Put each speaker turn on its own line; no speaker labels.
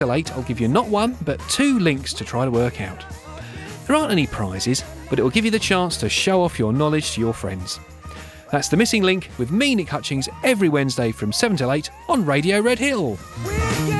till 8, I'll give you not one, but 2 links to try to work out. There aren't any prizes, but it will give you the chance to show off your knowledge to your friends. That's The Missing Link with me, Nick Hutchings, every Wednesday from 7 till 8 on Radio Red Hill.